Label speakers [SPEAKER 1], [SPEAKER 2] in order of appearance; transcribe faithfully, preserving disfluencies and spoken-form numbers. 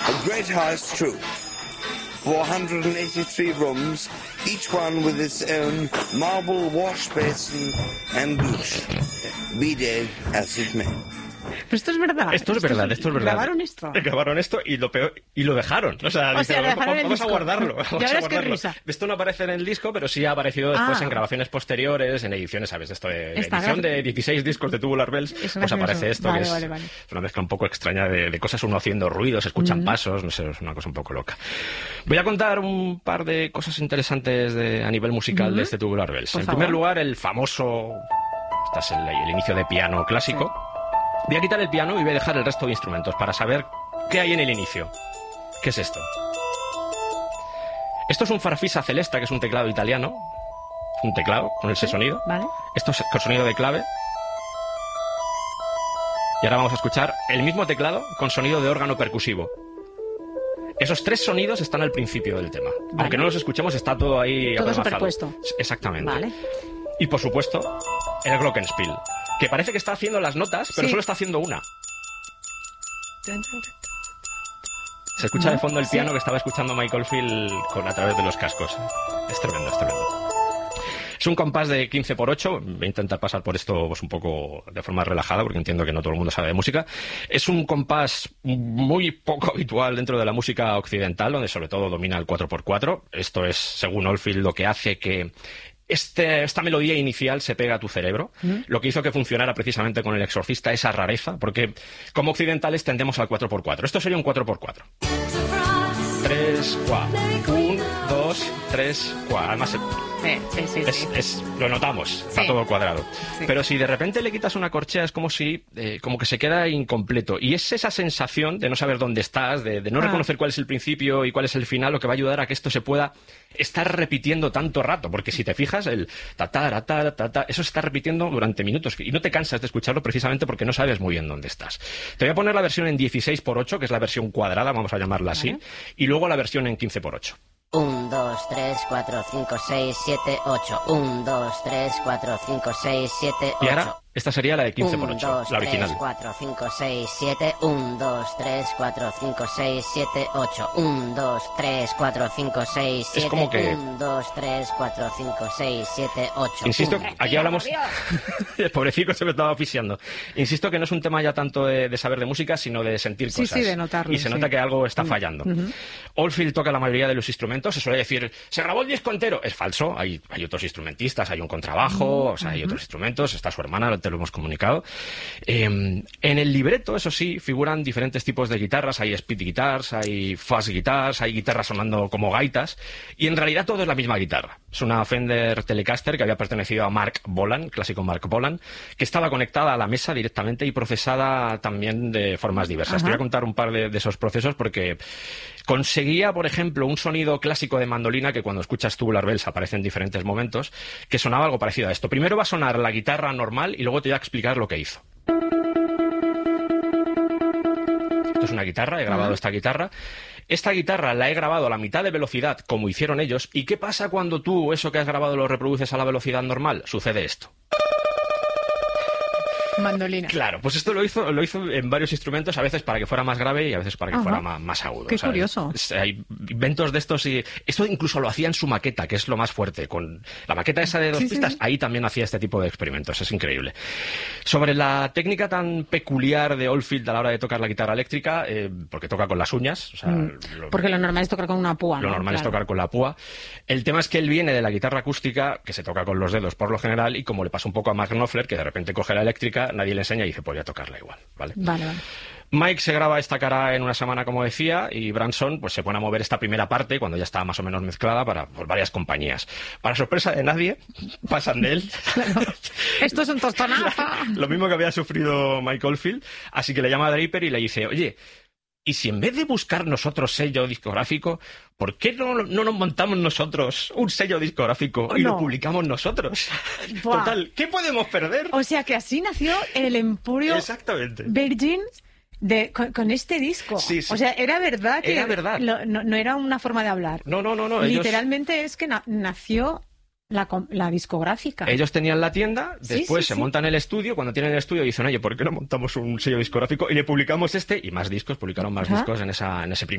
[SPEAKER 1] A great house, true. four hundred eighty-three rooms, each one with its own marble wash basin and douche. Be there as it may.
[SPEAKER 2] Pero esto es verdad.
[SPEAKER 3] Esto es verdad, esto es verdad.
[SPEAKER 2] ¿Grabaron esto?
[SPEAKER 3] Grabaron esto y lo peor, y lo dejaron. O sea,
[SPEAKER 2] O
[SPEAKER 3] dicen,
[SPEAKER 2] sea, lo dejaron en el
[SPEAKER 3] vamos
[SPEAKER 2] disco.
[SPEAKER 3] a guardarlo.
[SPEAKER 2] Ya
[SPEAKER 3] Vamos a
[SPEAKER 2] verás qué
[SPEAKER 3] guardarlo.
[SPEAKER 2] risa.
[SPEAKER 3] Esto no aparece en el disco, pero sí ha aparecido después
[SPEAKER 2] Ah.
[SPEAKER 3] en grabaciones posteriores, en ediciones, ¿sabes? Esto de, de
[SPEAKER 2] Está
[SPEAKER 3] edición
[SPEAKER 2] gracioso.
[SPEAKER 3] de dieciséis discos de Tubular Bells,
[SPEAKER 2] Es
[SPEAKER 3] pues
[SPEAKER 2] gracioso.
[SPEAKER 3] aparece esto,
[SPEAKER 2] Vale,
[SPEAKER 3] que es,
[SPEAKER 2] vale, vale.
[SPEAKER 3] es una mezcla un poco extraña de, de cosas, uno haciendo ruidos, escuchan passos, no sé, es una cosa un poco loca. Voy a contar un par de cosas interesantes de, a nivel musical
[SPEAKER 2] Ujú.
[SPEAKER 3] de este Tubular Bells.
[SPEAKER 2] Por
[SPEAKER 3] En
[SPEAKER 2] favor.
[SPEAKER 3] primer lugar, el famoso... Este es el, el inicio de piano clásico. Voy a quitar el piano y voy a dejar el resto de instrumentos para saber qué hay en el inicio. ¿Qué es esto? Esto es un Farfisa Celesta, que es un teclado italiano. Un teclado con ese sonido.
[SPEAKER 2] Vale.
[SPEAKER 3] Esto es con sonido de clave. Y ahora vamos a escuchar el mismo teclado con sonido de órgano percusivo. Esos tres sonidos están al principio del tema.
[SPEAKER 2] Vale.
[SPEAKER 3] Aunque no los escuchemos, está todo ahí
[SPEAKER 2] Todo
[SPEAKER 3] apelmazado.
[SPEAKER 2] superpuesto.
[SPEAKER 3] Exactamente.
[SPEAKER 2] Vale.
[SPEAKER 3] Y por supuesto, el Glockenspiel, que parece que está haciendo las notas, pero
[SPEAKER 2] Sí.
[SPEAKER 3] solo está haciendo una. Se escucha de fondo el
[SPEAKER 2] Sí.
[SPEAKER 3] piano que estaba escuchando Michael Field con, a través de los cascos. Es tremendo, es tremendo. Es un compás de quince por ocho. Voy a intentar pasar por esto pues, un poco de forma relajada, porque entiendo que no todo el mundo sabe de música. Es un compás muy poco habitual dentro de la música occidental, donde sobre todo domina el cuatro por cuatro. Esto es, según Oldfield, lo que hace que Este, esta melodía inicial se pega a tu cerebro, ¿Mm? Lo que hizo que funcionara precisamente con El Exorcista esa rareza, porque como occidentales tendemos al cuatro por cuatro. Esto sería un cuatro por cuatro. tres, cuatro. uno, dos, tres, cuatro. Además,
[SPEAKER 2] Sí, sí, sí,
[SPEAKER 3] es,
[SPEAKER 2] sí.
[SPEAKER 3] es, lo notamos, está
[SPEAKER 2] Sí.
[SPEAKER 3] todo cuadrado.
[SPEAKER 2] Sí.
[SPEAKER 3] Pero si de repente le quitas una corchea, es como si, eh, como que se queda incompleto. Y es esa sensación de no saber dónde estás, de, de no
[SPEAKER 2] Ah.
[SPEAKER 3] reconocer cuál es el principio y cuál es el final, lo que va a ayudar a que esto se pueda estar repitiendo tanto rato. Porque si te fijas, el ta ta ta ta ta, eso se está repitiendo durante minutos y no te cansas de escucharlo precisamente porque no sabes muy bien dónde estás. Te voy a poner la versión en dieciséis por ocho, que es la versión cuadrada, vamos a llamarla así,
[SPEAKER 2] Vale.
[SPEAKER 3] y luego la versión en quince por ocho.
[SPEAKER 4] uno, dos, tres, cuatro, cinco, seis, siete, ocho. uno, dos, tres, cuatro, cinco, seis, siete,
[SPEAKER 3] Y ahora,
[SPEAKER 4] ocho.
[SPEAKER 3] esta sería la de quince por
[SPEAKER 4] uno,
[SPEAKER 3] ocho,
[SPEAKER 4] dos,
[SPEAKER 3] la original.
[SPEAKER 4] tres, cuatro, cinco, seis, siete. uno, dos, tres, cuatro, cinco, seis, siete, ocho. uno, dos, tres, cuatro, cinco, seis, siete.
[SPEAKER 3] como que-
[SPEAKER 4] uno, dos, tres, cuatro, cinco, seis, siete, ocho.
[SPEAKER 3] Insisto,
[SPEAKER 4] uno.
[SPEAKER 3] aquí hablamos... El pobrecito se me estaba asfixiando. Insisto que no es un tema ya tanto de, de saber de música, sino de sentir
[SPEAKER 2] Sí,
[SPEAKER 3] cosas.
[SPEAKER 2] sí, de notarlo,
[SPEAKER 3] Y se
[SPEAKER 2] sí.
[SPEAKER 3] nota que algo está fallando. Oldfield toca la mayoría de los instrumentos. Se suele decir, se grabó el disco entero. Es falso. Hay, hay otros instrumentistas, hay un contrabajo, o sea, hay otros instrumentos. Está su hermana, te lo hemos comunicado. Eh, en el libreto, eso sí, figuran diferentes tipos de guitarras. Hay speed guitars, hay fuzz guitars, hay guitarras sonando como gaitas. Y en realidad todo es la misma guitarra. Es una Fender Telecaster que había pertenecido a Mark Bolan, clásico Mark Bolan, que estaba conectada a la mesa directamente y procesada también de formas diversas.
[SPEAKER 2] Ajá.
[SPEAKER 3] Te voy a contar un par de, de esos procesos porque conseguía, por ejemplo, un sonido clásico de mandolina que cuando escuchas Tubular Bells aparece en diferentes momentos, que sonaba algo parecido a esto. Primero va a sonar la guitarra normal y luego te voy a explicar lo que hizo. Esto es una guitarra, he grabado
[SPEAKER 2] Ajá.
[SPEAKER 3] esta guitarra. Esta guitarra la he grabado a la mitad de velocidad, como hicieron ellos. ¿Y qué pasa cuando tú eso que has grabado lo reproduces a la velocidad normal? Sucede esto.
[SPEAKER 2] Mandolina.
[SPEAKER 3] Claro, pues esto lo hizo, lo hizo en varios instrumentos, a veces para que fuera más grave y a veces para que
[SPEAKER 2] Ajá.
[SPEAKER 3] fuera más, más agudo.
[SPEAKER 2] Qué
[SPEAKER 3] O sea,
[SPEAKER 2] curioso.
[SPEAKER 3] es- hay inventos de estos y esto incluso lo hacía en su maqueta, que es lo más fuerte. Con la maqueta esa de dos
[SPEAKER 2] Sí, sí,
[SPEAKER 3] pistas,
[SPEAKER 2] sí.
[SPEAKER 3] ahí también hacía este tipo de experimentos, es increíble. Sobre la técnica tan peculiar de Oldfield a la hora de tocar la guitarra eléctrica, eh, porque toca con las uñas, o sea,
[SPEAKER 2] Mm.
[SPEAKER 3] lo-
[SPEAKER 2] Porque lo normal es tocar con una púa,
[SPEAKER 3] lo
[SPEAKER 2] ¿no?
[SPEAKER 3] normal es
[SPEAKER 2] Claro.
[SPEAKER 3] tocar con la púa. El tema es que él viene de la guitarra acústica, que se toca con los dedos por lo general, y como le pasa un poco a Mark Knopfler, que de repente coge la eléctrica, nadie le enseña y dice, pues voy a tocarla igual, ¿vale?
[SPEAKER 2] Vale, vale.
[SPEAKER 3] Mike se graba esta cara en una semana, como decía, y Branson pues se pone a mover esta primera parte cuando ya está más o menos mezclada para por varias compañías. Para sorpresa de nadie, pasan de él.
[SPEAKER 2] Esto es un tostonazo.
[SPEAKER 3] Lo mismo que había sufrido Mike Oldfield, así que le llama a Draper y le dice, oye, ¿y si en vez de buscar nosotros sello discográfico, ¿por qué no, no nos montamos nosotros un sello discográfico y
[SPEAKER 2] No.
[SPEAKER 3] lo publicamos nosotros?
[SPEAKER 2] Buah.
[SPEAKER 3] Total, ¿qué podemos perder?
[SPEAKER 2] O sea que así nació el Emporio
[SPEAKER 3] Exactamente.
[SPEAKER 2] Virgin de, con, con este disco.
[SPEAKER 3] Sí, sí.
[SPEAKER 2] O sea, era verdad que
[SPEAKER 3] Era verdad.
[SPEAKER 2] lo- no, no era una forma de hablar.
[SPEAKER 3] No, no, no, no. ellos-
[SPEAKER 2] Literalmente es que na- nació la, com- la discográfica.
[SPEAKER 3] Ellos tenían la tienda,
[SPEAKER 2] Sí,
[SPEAKER 3] después
[SPEAKER 2] sí,
[SPEAKER 3] se
[SPEAKER 2] sí.
[SPEAKER 3] montan el estudio, cuando tienen el estudio dicen, oye, ¿por qué no montamos un sello discográfico? Y le publicamos este y más discos, publicaron más
[SPEAKER 2] Ajá.
[SPEAKER 3] discos en, esa, en ese primer